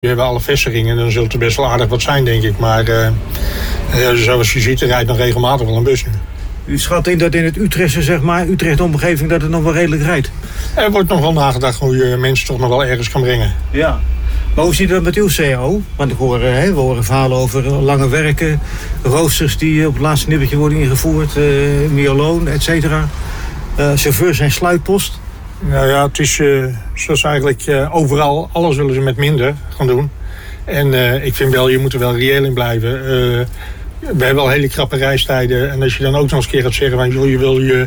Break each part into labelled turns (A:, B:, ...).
A: We hebben alle vestigingen en dan zult er best wel aardig wat zijn, denk ik. Maar zoals je ziet, er rijdt nog regelmatig wel een bus nu.
B: U schat in dat in het Utrechtse, zeg maar, Utrecht-omgeving, dat het nog wel redelijk rijdt?
A: Er wordt nog wel nagedacht hoe je mensen toch nog wel ergens kan brengen.
B: Ja. Maar hoe zit dat met uw CAO? Want we horen verhalen over lange werken, roosters die op het laatste nippertje worden ingevoerd, meer loon, et cetera. Chauffeurs zijn sluitpost.
A: Nou ja, het is zoals eigenlijk overal, alles willen ze met minder gaan doen. En ik vind wel, je moet er wel reëel in blijven. We hebben al hele krappe reistijden. En als je dan ook nog eens een keer gaat zeggen van, joh, je wil je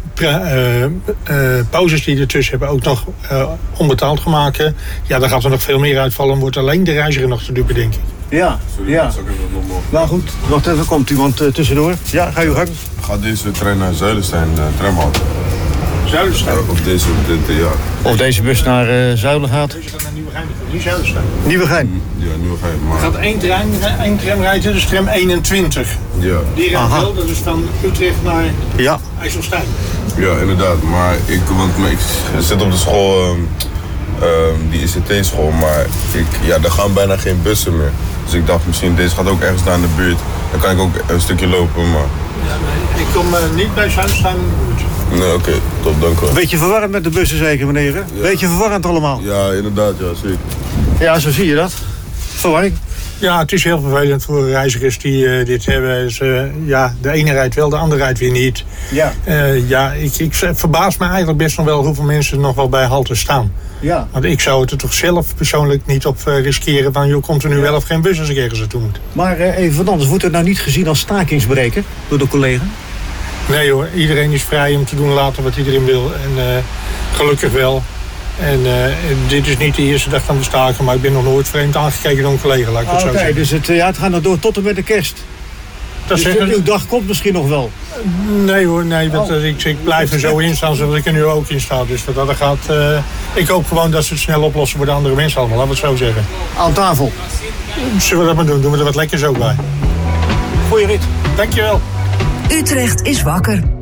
A: pauzes die je ertussen hebben ook nog onbetaald gaan maken. Ja, dan gaat er nog veel meer uitvallen en wordt alleen de reiziger nog te dupe, denk ik.
B: Ja, ja. Nou goed, wacht even, komt iemand tussendoor. Ja, ga uw gang.
C: Gaat deze trein naar Zuilenstein, tramhalte?
A: Zuilenstein?
C: Of
B: deze bus naar Zuilen gaat.
A: Deze gaat naar Nieuwegein, niet Zuilenstein.
B: Nieuwegein?
C: Ja, Nieuwegein. Maar...
A: Er gaat één tram rijden, dus tram 21.
C: Ja.
A: Die rijdt wel, dat is van Utrecht naar IJsselstein.
C: Ja, inderdaad. Maar ik zit op de school, die ICT-school, maar er gaan bijna geen bussen meer. Dus ik dacht misschien, deze gaat ook ergens naar in de buurt. Dan kan ik ook een stukje lopen, maar...
A: Ja, nee, ik kom niet bij Zuilenstein.
C: Nee, oké, top, dank u wel.
B: Beetje verwarrend met de bussen zeker, meneer? Hè?
C: Ja.
B: Beetje verwarrend allemaal.
C: Ja, inderdaad, ja, zeker.
B: Ja, zo zie je dat. Verwarring.
A: Ja, het is heel vervelend voor reizigers die dit hebben. Dus, de ene rijdt wel, de andere rijdt weer niet.
B: Ja.
A: Ik verbaas me eigenlijk best nog wel hoeveel mensen nog wel bij halte staan.
B: Ja.
A: Want ik zou het er toch zelf persoonlijk niet op riskeren van, joh, komt er nu wel of geen bus als ik ergens naartoe moet.
B: Maar even wat anders, wordt het nou niet gezien als stakingsbreker door de collega?
A: Nee hoor, iedereen is vrij om te doen later wat iedereen wil. En gelukkig wel. En dit is niet de eerste dag van de staken, maar ik ben nog nooit vreemd aangekeken door een collega, laat ik het zo zeggen.
B: Dus het gaat nog door tot en met de kerst.
A: Dat
B: dus uw dag komt misschien nog wel?
A: Nee hoor, nee, ik blijf er zo in staan zoals ik er nu ook in sta. Dus wat dat gaat, ik hoop gewoon dat ze het snel oplossen voor de andere mensen allemaal, laten we het zo zeggen.
B: Aan tafel?
A: Zullen we dat maar doen we er wat lekkers ook bij.
B: Goeie rit.
A: Dankjewel.
D: Utrecht is wakker.